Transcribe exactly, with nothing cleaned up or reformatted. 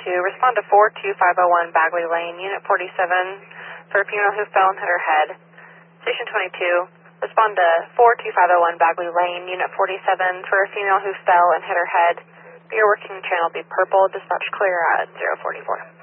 two, respond to four two five oh one Bagley Lane, Unit forty-seven, for a female who fell and hit her head. Station twenty-two, respond to four two five oh one Bagley Lane, Unit forty-seven, for a female who fell and hit her head. Your working channel will be purple, dispatch clear at zero forty-four.